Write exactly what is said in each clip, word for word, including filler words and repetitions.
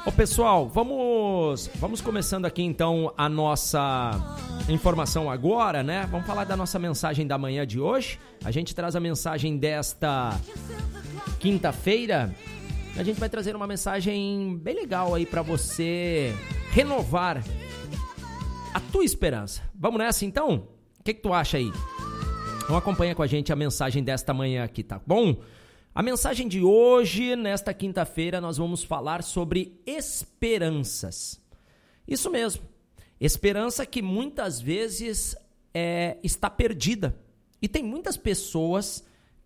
Ô pessoal, vamos, vamos começando aqui então a nossa informação agora, né? Vamos falar da nossa mensagem da manhã de hoje. A gente traz a mensagem desta quinta-feira. A gente vai trazer uma mensagem bem legal aí pra você renovar a tua esperança. Vamos nessa então? O que que tu acha aí? Então acompanha com a gente a mensagem desta manhã aqui, tá bom? A mensagem de hoje, nesta quinta-feira, nós vamos falar sobre esperanças. Isso mesmo, esperança que muitas vezes é, está perdida. E tem muitas pessoas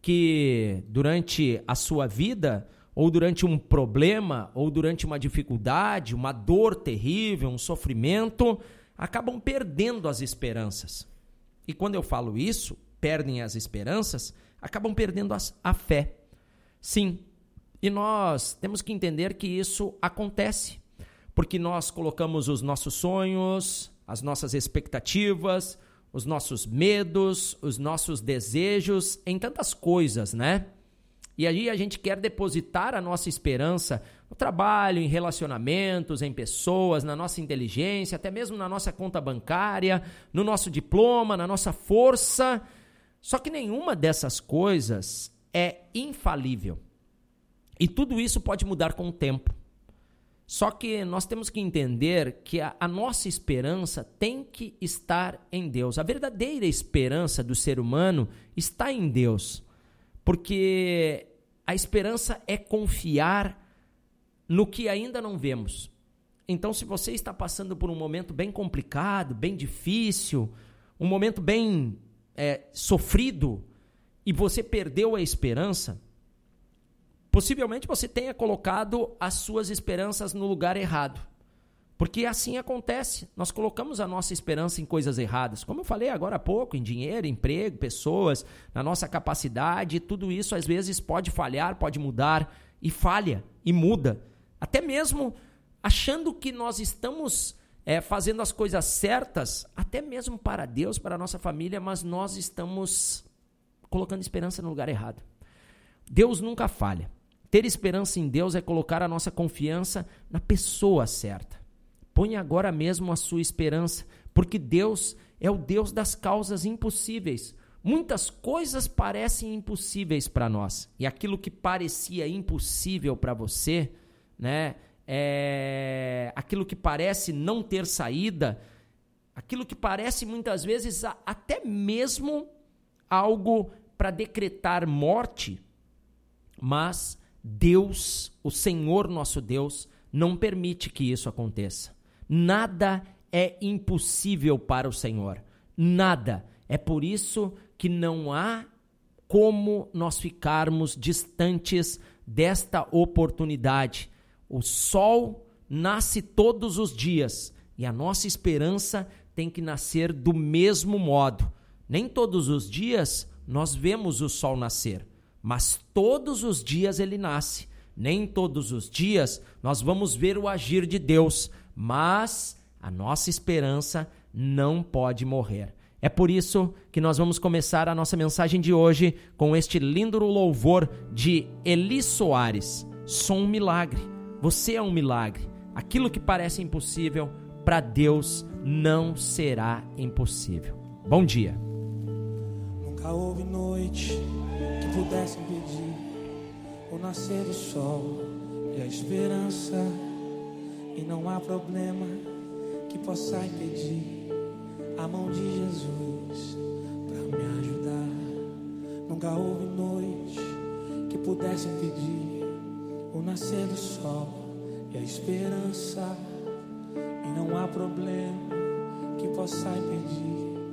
que durante a sua vida, ou durante um problema, ou durante uma dificuldade, uma dor terrível, um sofrimento, acabam perdendo as esperanças. E quando eu falo isso, perdem as esperanças, acabam perdendo as, a fé. Sim, e nós temos que entender que isso acontece, porque nós colocamos os nossos sonhos, as nossas expectativas, os nossos medos, os nossos desejos em tantas coisas, né? E aí a gente quer depositar a nossa esperança no trabalho, em relacionamentos, em pessoas, na nossa inteligência, até mesmo na nossa conta bancária, no nosso diploma, na nossa força. Só que nenhuma dessas coisas é infalível. E tudo isso pode mudar com o tempo. Só que nós temos que entender que a, a nossa esperança tem que estar em Deus. A verdadeira esperança do ser humano está em Deus. Porque a esperança é confiar no que ainda não vemos. Então, se você está passando por um momento bem complicado, bem difícil, um momento bem é, sofrido, e você perdeu a esperança, possivelmente você tenha colocado as suas esperanças no lugar errado. Porque assim acontece, nós colocamos a nossa esperança em coisas erradas. Como eu falei agora há pouco, em dinheiro, emprego, pessoas, na nossa capacidade, tudo isso às vezes pode falhar, pode mudar, e falha, e muda. Até mesmo achando que nós estamos é, fazendo as coisas certas, até mesmo para Deus, para a nossa família, mas nós estamos colocando esperança no lugar errado. Deus nunca falha. Ter esperança em Deus é colocar a nossa confiança na pessoa certa. Põe agora mesmo a sua esperança, porque Deus é o Deus das causas impossíveis. Muitas coisas parecem impossíveis para nós, e aquilo que parecia impossível para você, né, é... aquilo que parece não ter saída, aquilo que parece muitas vezes até mesmo algo para decretar morte, mas Deus, o Senhor nosso Deus, não permite que isso aconteça. Nada é impossível para o Senhor, nada. É por isso que não há como nós ficarmos distantes desta oportunidade. O sol nasce todos os dias e a nossa esperança tem que nascer do mesmo modo. Nem todos os dias nós vemos o sol nascer, mas todos os dias ele nasce. Nem todos os dias nós vamos ver o agir de Deus, mas a nossa esperança não pode morrer. É por isso que nós vamos começar a nossa mensagem de hoje com este lindo louvor de Eli Soares. Sou um milagre, você é um milagre. Aquilo que parece impossível, para Deus não será impossível. Bom dia. Nunca houve noite que pudesse impedir o nascer do sol e a esperança, e não há problema que possa impedir a mão de Jesus para me ajudar. Nunca houve noite que pudesse impedir o nascer do sol e a esperança, e não há problema que possa impedir